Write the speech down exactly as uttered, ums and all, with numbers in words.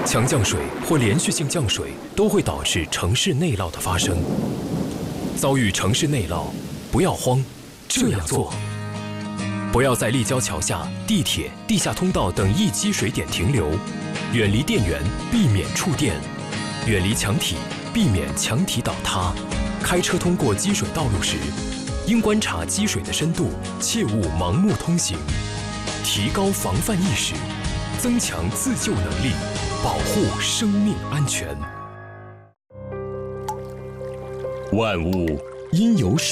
强降水或连续性降水都会导致城市内涝的发生。遭遇城市内涝，不要慌，这样做：不要在立交桥下、地铁、地下通道等易积水点停留，远离电源，避免触电；远离墙体，避免墙体倒塌。开车通过积水道路时，应观察积水的深度，切勿盲目通行。提高防范意识，增强自救能力，保护生命安全。万物因有始